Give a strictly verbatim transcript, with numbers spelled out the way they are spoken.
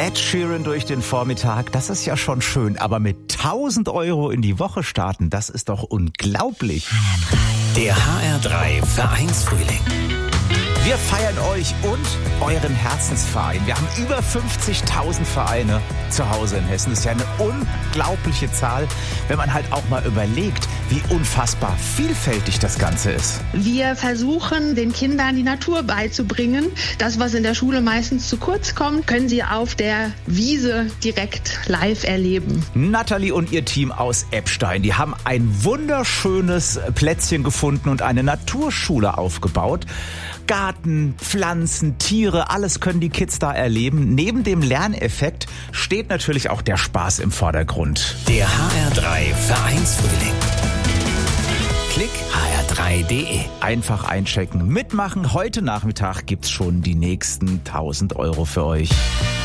Ed Sheeran durch den Vormittag, das ist ja schon schön. Aber mit tausend Euro in die Woche starten, das ist doch unglaublich. Der H R drei Vereinsfrühling. Wir feiern euch und euren Herzensverein. Wir haben über fünfzigtausend Vereine zu Hause in Hessen. Das ist ja eine unglaubliche Zahl, wenn man halt auch mal überlegt, wie unfassbar vielfältig das Ganze ist. Wir versuchen, den Kindern die Natur beizubringen. Das, was in der Schule meistens zu kurz kommt, können sie auf der Wiese direkt live erleben. Nathalie und ihr Team aus Eppstein, die haben ein wunderschönes Plätzchen gefunden und eine Naturschule aufgebaut. Garten, Pflanzen, Tiere, alles können die Kids da erleben. Neben dem Lerneffekt steht natürlich auch der Spaß im Vordergrund. Der H R drei Vereinsfrühling. Klick h r drei punkt d e. Einfach einchecken, mitmachen. Heute Nachmittag gibt's schon die nächsten tausend Euro für euch.